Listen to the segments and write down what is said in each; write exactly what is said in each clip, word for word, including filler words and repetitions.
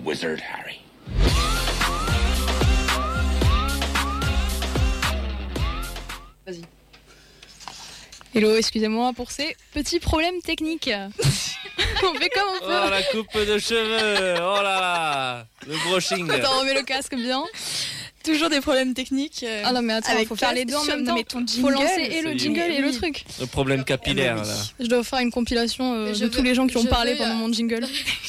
wizard, Harry. Vas-y. Hello, excusez-moi pour ces petits problèmes techniques. On fait comme on peut. Oh, la coupe de cheveux. Oh là là. Le brushing. Attends, on remet le casque bien. Toujours des problèmes techniques. Euh, Ah non, mais attends, il faut faire les deux en même temps. Mais ton jingle, faut lancer et le jingle et le oui. truc. Le problème capillaire, là. Je dois faire une compilation euh, Mais de je tous veux- les gens qui ont je parlé veux, pendant euh, mon jingle.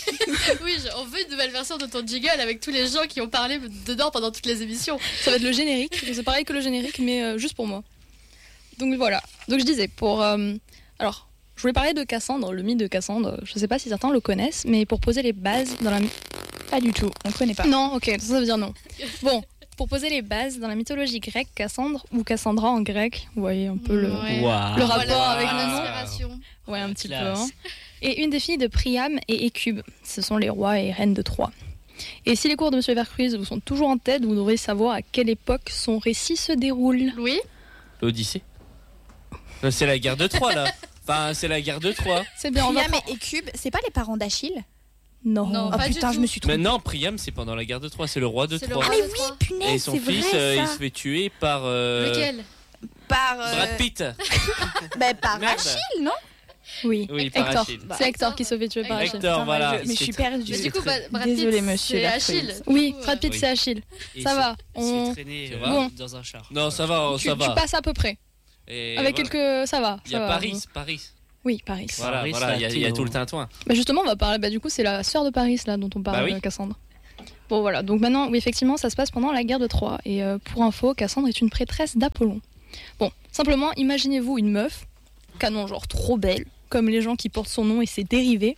Oui, je- on veut une nouvelle version de ton jingle avec tous les gens qui ont parlé dedans pendant toutes les émissions. Ça va être le générique. C'est pareil que le générique, mais euh, juste pour moi. Donc voilà. Donc je disais, pour. euh, alors, je voulais parler de Cassandre, le mythe de Cassandre. Je sais pas si certains le connaissent, mais pour poser les bases dans la. Pas du tout, on connaît pas. Non, ok, ça veut dire non. Bon, pour poser les bases dans la mythologie grecque, Cassandre, ou Cassandra en grec, vous voyez un peu le, Ouais. Waouh. le rapport Voilà, avec le nom. l'inspiration. Ouais, un petit Classe. peu. Hein. Et une des filles de Priam et Écube. Ce sont les rois et reines de Troie. Et si les cours de Monsieur Vercruise vous sont toujours en tête, vous devrez savoir à quelle époque son récit se déroule. Louis, L'Odyssée. Euh, C'est la guerre de Troie, là. Enfin, c'est la guerre de Troie. C'est bien, on va Priam prendre- et Écube, c'est pas les parents d'Achille? Non. Non. Oh pas du putain, tout. je me suis trompée. Mais non, Priam, c'est pendant la guerre de Troie. C'est le roi de c'est le Troie. roi Ah mais de oui, Troie. punaise, Et son c'est fils, vrai, euh, ça. il se fait tuer par. euh, Lequel Par, euh, Brad Pitt. bah, par Merde. Achille, non? Oui. Oui, par Hector. Achille. C'est Hector qui se fait tuer par Hector. Achille. Hector, Putain, voilà. mais je, mais il je suis s'est très- perdue. Mais du coup, très- Brad Brad Désolé, Pitt, monsieur c'est Vercruise. Achille. Oui, Du coup, Brad Pitt, oui. c'est Achille. Et Ça il va, se- on- Il se fait traîner Ça euh, va Bon. dans un char. Non, ça va, Tu, ça tu va. passes à peu près. Et Avec voilà. quelques. Ça va. Il y ça a va. Paris, Paris. Oui, Paris. Voilà, Paris, voilà, il y a- il y a Latino. tout le tintouin. Bah justement, on va parler. Bah du coup, c'est la sœur de Paris là dont on parle, Bah oui. euh, Cassandre. Bon voilà. Donc maintenant, oui, effectivement, ça se passe pendant la guerre de Troie. Et euh, pour info, Cassandre est une prêtresse d'Apollon. Bon, simplement, imaginez-vous une meuf, canon genre trop belle, comme les gens qui portent son nom et ses dérivés.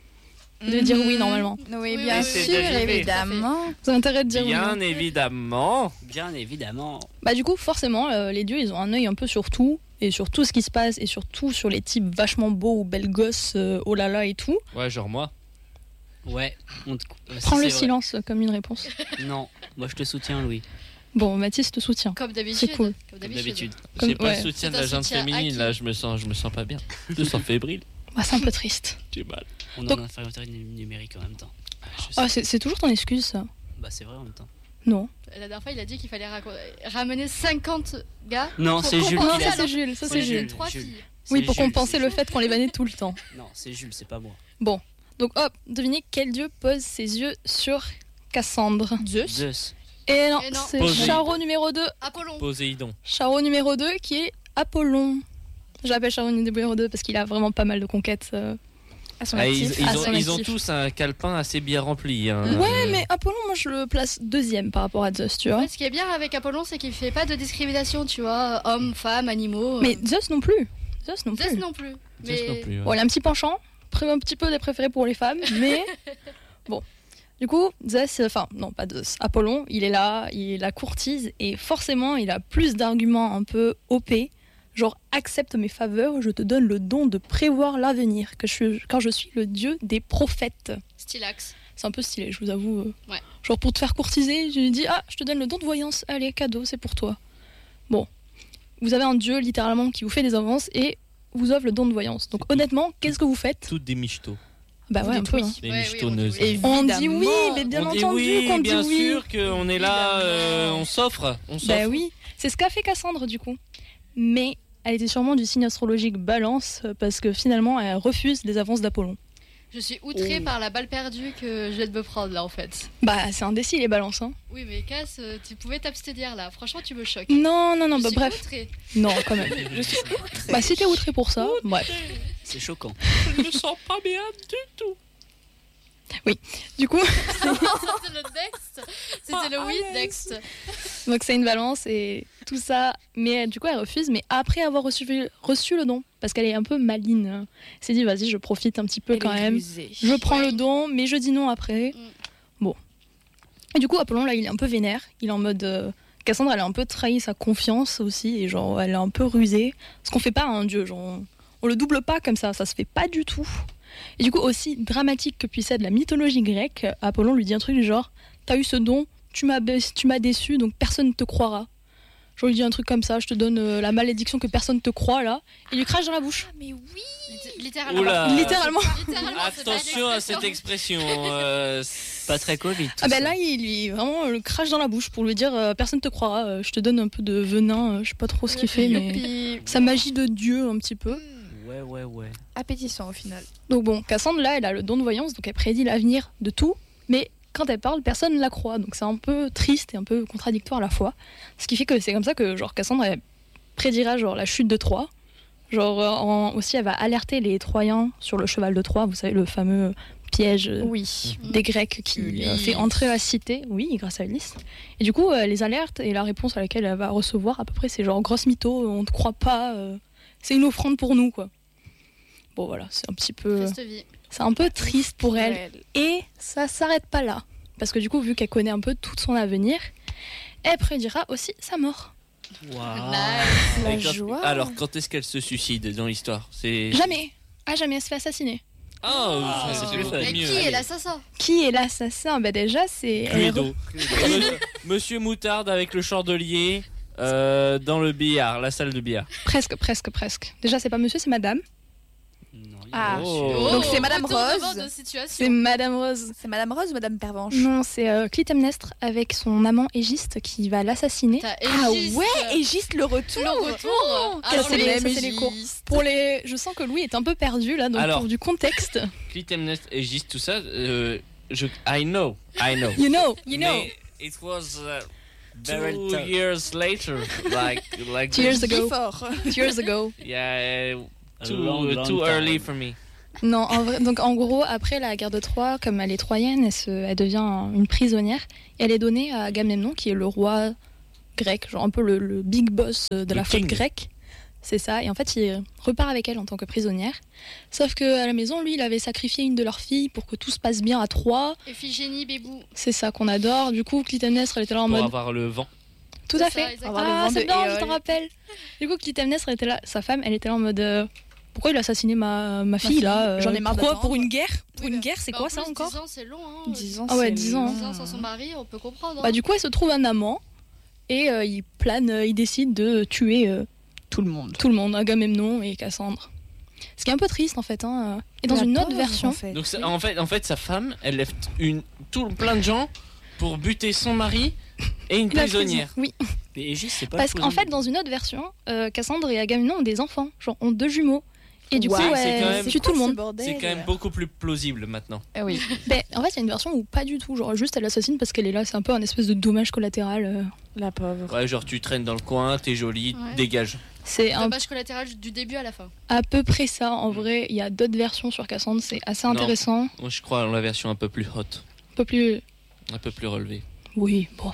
Vous devez dire oui normalement. Oui, Oui, bien oui, c'est sûr, dérivé. évidemment. Vous avez intérêt de dire oui. Bien non évidemment. Bien évidemment. Bah du coup, forcément, euh, les dieux, ils ont un œil un peu sur tout et sur tout ce qui se passe et surtout sur les types vachement beaux ou belles gosses, euh, oh là là et tout. Ouais, genre moi. Ouais. on te- euh, si Prends le c'est vrai. silence euh, comme une réponse. Non, moi je te soutiens, Louis. Bon, Mathis te soutient. Comme d'habitude. C'est cool. Comme Comme d'habitude. d'habitude. Comme- J'ai pas ouais. le soutien de C'est un la gente soutien féminine, acquis. là, je me sens, je me sens pas bien. Je me sens fébrile. Bah, c'est un peu triste. J'ai mal. On est Donc- en infériorité numérique en même temps. Je sais. Ah, c'est c'est toujours ton excuse, ça. Bah c'est vrai en même temps. Non. La dernière fois, il a dit qu'il fallait raco- ramener cinquante gars. Non, pour c'est Jules. compenser Non, qui ça l'a c'est alors- Jules, ça C'est c'est Jules. Jules. Trois Jules. filles. Oui, C'est pour Jules, compenser c'est le Jules. fait qu'on les bannait tout le temps. Non, c'est Jules, c'est pas moi. Donc hop, devinez quel dieu pose ses yeux sur Cassandre. Zeus. Zeus. Et non, Et non. c'est Poséidon. Charo numéro deux. Apollon. Poséidon. Charo numéro deux qui est Apollon. J'appelle Charo numéro deux parce qu'il a vraiment pas mal de conquêtes. euh. À son Ah, ils, actif. ils à ont, son ils ont actif. tous un calepin assez bien rempli. Hein. Ouais, mais Apollon, moi je le place deuxième par rapport à Zeus, tu vois. Ouais, ce qui est bien avec Apollon, c'est qu'il fait pas de discrimination, tu vois, hommes, femmes, animaux. Mais Zeus non plus. Zeus non plus. Zeus non plus. Zeus Mais non plus. ouais. Bon, il a un petit penchant, pré- un petit peu des préférés pour les femmes, mais bon. Du coup, Zeus, enfin, non, pas Zeus, Apollon, il est là, il la courtise, et forcément, il a plus d'arguments un peu O P, genre accepte mes faveurs, je te donne le don de prévoir l'avenir, que je suis, car je suis le dieu des prophètes. Stylax. C'est un peu stylé, je vous avoue. euh. Ouais. Genre pour te faire courtiser, je lui dis ah, je te donne le don de voyance, allez, cadeau, c'est pour toi. Bon, vous avez un dieu littéralement qui vous fait des avances et vous offre le don de voyance. Donc honnêtement, qu'est-ce que vous faites? Toutes des michtos. Bah ouais, un peu. hein. Des Ouais, oui, michetonneuses. on dit oui. On dit Évidemment. oui, mais bien on dit entendu oui, qu'on dit bien oui. sûr qu'on est là, euh, Évidemment. on s'offre. On s'offre. Bah oui, c'est ce qu'a fait Cassandre du coup. Mais elle était sûrement du signe astrologique Balance euh, parce que finalement elle refuse les avances d'Apollon. Je suis outrée Oh. par la balle perdue que je viens de me prendre là en fait. Bah c'est indécis les Balances. Hein. Oui, mais Cass, euh, tu pouvais t'abstenir là. Franchement, tu me choques. Non, non, non, Je bah suis bref. outrée. Non, quand même. Je suis... Bah si t'es outré pour ça, bref. C'est choquant. Je me sens pas bien du tout. Du coup, C'était le next. C'était le oui next. donc c'est une Balance et tout ça. Mais euh, du coup elle refuse, mais après avoir reçu, reçu le don, parce qu'elle est un peu maligne. Elle s'est dit vas-y, je profite un petit peu quand même. Je prends Ouais. le don, mais je dis non après. Mm. Bon. Et du coup, Apollon, là, il est un peu vénère. Il est en mode... euh, Cassandre, elle a un peu trahi sa confiance aussi. Et genre, elle est un peu rusée. Ce qu'on fait pas à un dieu. Genre, on, on le double pas comme ça. Ça se fait pas du tout. Et du coup, aussi dramatique que puisse être la mythologie grecque, Apollon lui dit un truc du genre « T'as eu ce don, tu m'as, ba- tu m'as déçu, donc personne ne te croira. » Genre il dit un truc comme ça, je te donne euh, la malédiction que personne te croit là, et il lui crache dans la bouche. Ah, mais oui. Litté- Littéralement. Oula. Littéralement. Littéralement, c'est pas Attention à cette expression. euh, Pas très Covid. tout Ah ben ça. là il lui vraiment euh, le crache dans la bouche pour lui dire euh, personne te croira, euh, je te donne un peu de venin, euh, je sais pas trop ce qu'il fait mais Youpi. sa magie de dieu un petit peu. Ouais, ouais, ouais. Appétissant au final. Donc bon, Cassandre là elle a le don de voyance donc elle prédit l'avenir de tout, mais quand elle parle personne ne la croit donc c'est un peu triste et un peu contradictoire à la fois. Ce qui fait que c'est comme ça que genre Cassandre elle prédira genre la chute de Troie. Genre euh, en- aussi elle va alerter les Troyens sur le cheval de Troie, vous savez le fameux piège euh, Oui. des Grecs qui Ulysse. euh, fait entrer la cité, oui, grâce à Ulysse. Et du coup, euh, les alertes et la réponse à laquelle elle va recevoir, à peu près, c'est genre grosse mytho, on te croit pas, euh, c'est une offrande pour nous, quoi. Bon, voilà, c'est un petit peu, Triste vie. c'est un peu triste pour elle. Ouais. Et ça s'arrête pas là, parce que du coup, vu qu'elle connaît un peu tout son avenir, elle prédira aussi sa mort. Waouh. La et quand- joie. Alors, quand est-ce qu'elle se suicide dans l'histoire? C'est. Jamais, ah jamais, elle se fait assassiner. Ah, Ah, c'est c'est plus plus fun. Mais mieux, qui est allez. l'assassin? Qui est l'assassin? Bah déjà, c'est... elle- Cluedo. Monsieur Moutarde avec le chandelier euh, dans le billard, la salle de billard. Presque, presque, presque. Déjà, c'est pas monsieur, c'est madame. Non, il y Ah. a- Oh. Donc c'est Madame retournement Rose. de situation. C'est madame Rose. C'est Madame Rose ou Madame Pervenche? Non, c'est euh, Clytemnestre avec son amant Égiste qui va l'assassiner. T'as Ah Égiste, ouais, euh, Égiste le retour. le retour. Quel Ah, c'est non, les- mais- ça, c'est les cours. Pour les, je sens que Louis est un peu perdu là, donc Alors. pour du contexte. Clytemnestre, Égiste, tout ça, euh, je, I know, I know. You know, you know. Mais it was uh, Very two tough. years later, like like Two years ago. Fort. Two years ago. yeah, A too long, long too time. early for me. Non, en vrai, donc en gros, après la guerre de Troie, comme elle est troyenne, elle, se, elle devient une prisonnière et elle est donnée à Agamemnon, qui est le roi grec, genre un peu le, le big boss de Le la flotte king. grecque. C'est ça, et en fait, il repart avec elle en tant que prisonnière. Sauf qu'à la maison, lui, il avait sacrifié une de leurs filles pour que tout se passe bien à Troie. Iphigénie, Bébou. C'est ça qu'on adore. Du coup, Clytemnestre, elle était là en Pour mode. avoir le vent. Tout C'est à ça, fait. exactement. Avoir le Ah, vent c'est de bien, je Éole. t'en rappelle. Du coup, Clytemnestre était là, sa femme, elle était là en mode. euh, pourquoi il a assassiné ma, ma fille fille, là euh, j'en ai marre Pourquoi d'attendre. Pour une guerre Pour Oui, une bah, guerre, c'est bah, quoi en ça plus, encore dix ans, c'est long. Hein. dix ans, Ah ouais, c'est dix ans. long. dix ans sans son mari, on peut comprendre. Bah hein. du coup, elle se trouve un amant et euh, il plane, euh, il décide de tuer euh, Tout le monde. tout le monde, Agamemnon et Cassandre. Ce qui est un peu triste en fait. Hein. Et dans La une autre pauvre, version, en fait. Donc ça- en fait, en fait, sa femme, elle lève une, tout plein de gens pour buter son mari et une la prisonnière. prison. Oui, Mais Égis, c'est pas parce le qu'en cousin fait, dans une autre version, euh, Cassandre et Agamemnon ont des enfants, genre ont deux jumeaux. Et du Wow. coup, C'est elle quand même- tue tout le monde. C'est quand même beaucoup plus plausible maintenant. Ah oui. Ben, en fait, il y a une version où pas du tout. Genre, juste elle l'assassine parce qu'elle est là. C'est un peu un espèce de dommage collatéral. euh. La pauvre. Ouais, genre tu traînes dans le coin, t'es jolie, Ouais. dégage. C'est un, Dommage collatéral du début à la fin. à peu près ça. En vrai, il y a d'autres versions sur Cassandre. C'est assez Non. intéressant. Moi, je crois en la version un peu plus hot, Un peu plus. un peu plus relevée. Oui, bon.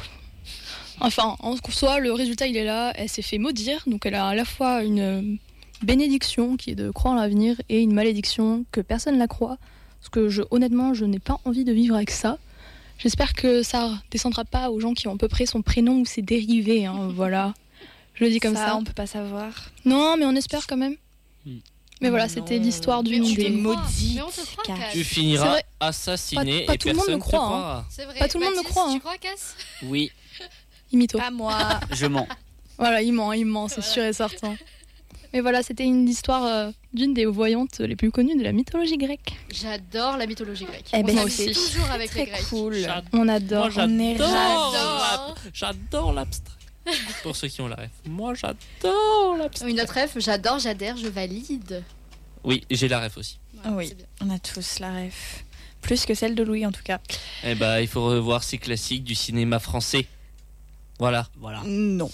Enfin, en soi, le résultat, il est là. Elle s'est fait maudire. Donc, elle a à la fois une euh, bénédiction qui est de croire en l'avenir et une malédiction que personne ne la croit. Parce que, je, honnêtement, je n'ai pas envie de vivre avec ça. J'espère que ça descendra pas aux gens qui ont à peu près son prénom ou ses dérivés. Hein, voilà. Je le dis comme ça. on peut pas savoir. Non, mais on espère quand même. Hmm. Mais voilà, Non. c'était l'histoire Mais d'une on des. te croit. maudite, Mais on te croit, Cass. Cass. Tu C'est finiras vrai. assassiné Pas- pas et tout le monde personne me te croit, hein. croira. C'est vrai. Pas tout le monde me Baptiste, croit, hein. Tu crois, Cass? Oui, Imito. Pas moi. je mens. Voilà, il ment, il ment, c'est Voilà. sûr et certain. Mais voilà, c'était une histoire euh, d'une des voyantes les plus connues de la mythologie grecque. J'adore la mythologie grecque. Eh On ben, s'amuse aussi. toujours avec les Très Grecs. cool. On adore. Moi, on est j'adore J'adore. l'ab- J'adore l'abstrait. Pour ceux qui ont la ref. Moi, j'adore l'abstrait. Une autre ref, j'adore, j'adhère, je valide. Oui, j'ai la ref aussi. Ouais, Oui. c'est bien. On a tous la ref. Plus que celle de Louis en tout cas. Eh ben, il faut revoir ces classiques du cinéma français. Voilà. Voilà. Non.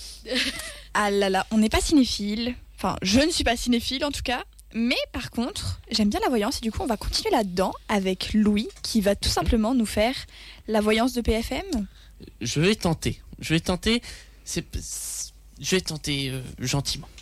Ah là là, on n'est pas cinéphile. Enfin, je ne suis pas cinéphile en tout cas. Mais par contre, j'aime bien la voyance et du coup, on va continuer là-dedans avec Louis qui va tout simplement nous faire la voyance de P F M. Je vais tenter. Je vais tenter. C'est, je vais tenter euh, gentiment.